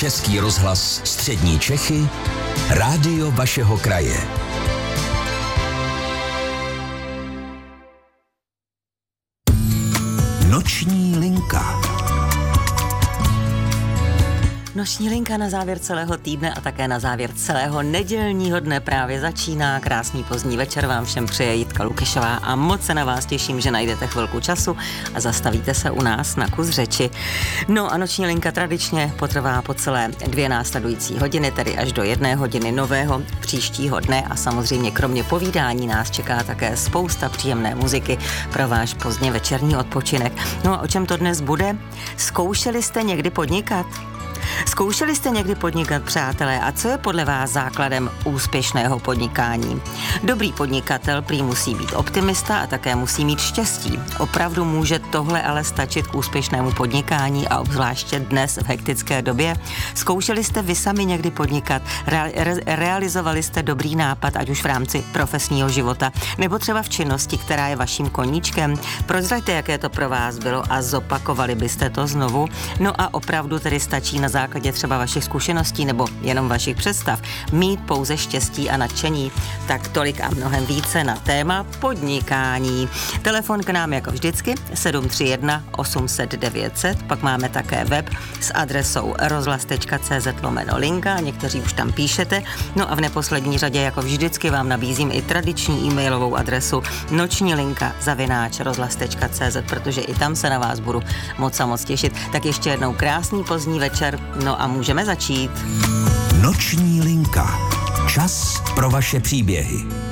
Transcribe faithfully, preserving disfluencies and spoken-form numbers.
Český rozhlas Střední Čechy, rádio vašeho kraje. Noční linka. Noční linka na závěr celého týdne a také na závěr celého nedělního dne právě začíná. Krásný pozdní večer vám všem přeje Jitka Lukešová a moc se na vás těším, že najdete chvilku času a zastavíte se u nás na kus řeči. No a noční linka tradičně potrvá po celé dvě následující hodiny, tedy až do jedné hodiny nového příštího dne a samozřejmě kromě povídání nás čeká také spousta příjemné muziky pro váš pozdně večerní odpočinek. No a o čem to dnes bude? Zkoušeli jste někdy podnikat? Zkoušeli jste někdy podnikat, přátelé, a co je podle vás základem úspěšného podnikání? Dobrý podnikatel prý musí být optimista a také musí mít štěstí. Opravdu může tohle ale stačit k úspěšnému podnikání a obzvláště dnes v hektické době? Zkoušeli jste vy sami někdy podnikat? Re- re- realizovali jste dobrý nápad, ať už v rámci profesního života, nebo třeba v činnosti, která je vaším koníčkem? Prozraďte, jaké to pro vás bylo a zopakovali byste to znovu? No a opravdu tedy stačí na základě třeba vašich zkušeností nebo jenom vašich představ mít pouze štěstí a nadšení. Tak tolik a mnohem více na téma podnikání. Telefon k nám jako vždycky sedm tři jedna osm set devět set, pak máme také web s adresou rozhlas tečka cé zet lomeno linka, někteří už tam píšete. No a v neposlední řadě jako vždycky vám nabízím i tradiční e-mailovou adresu noční linka zavináč rozhlas tečka cé zet, protože i tam se na vás budu moc a moc těšit. Tak ještě jednou krásný pozdní večer. No a můžeme začít. Noční linka. Čas pro vaše příběhy.